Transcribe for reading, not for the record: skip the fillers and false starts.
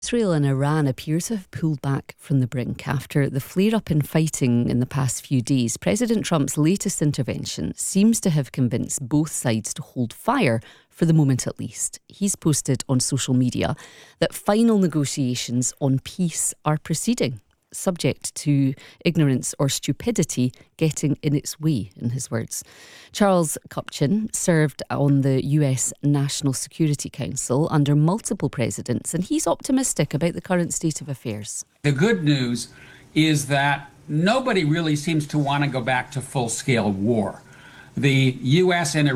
Israel and Iran appear to have pulled back from the brink after the flare-up in fighting in the past few days. President Trump's latest intervention seems to have convinced both sides to hold fire, for the moment at least. He's posted on social media that final negotiations on peace are proceeding, subject to ignorance or stupidity getting in its way, in his words. Charles Kupchan served on the US National Security Council under multiple presidents, and he's optimistic about the current state of affairs. The good news is that nobody really seems to want to go back to full-scale war. The US and